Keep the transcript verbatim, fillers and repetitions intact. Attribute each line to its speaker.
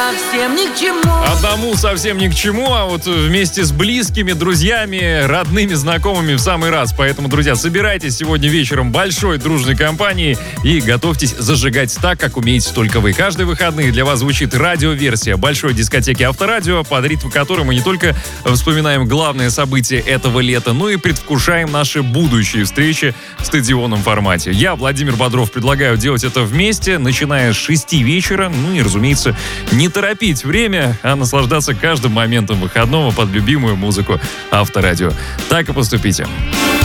Speaker 1: совсем ни к чему.
Speaker 2: Одному совсем ни к чему, а вот вместе с близкими, друзьями, родными, знакомыми в самый раз. Поэтому, друзья, собирайтесь сегодня вечером большой дружной компанией и готовьтесь зажигать так, как умеете только вы. Каждые выходные для вас звучит радиоверсия большой дискотеки Авторадио, под ритм которой мы не только вспоминаем главные события этого лета, но и предвкушаем наши будущие встречи в стадионном формате. Я, Владимир Бодров, предлагаю делать это вместе, начиная с шести вечера. Ну и, разумеется, не торопить время, а наслаждаться каждым моментом выходного под любимую музыку Авторадио. Так и поступите.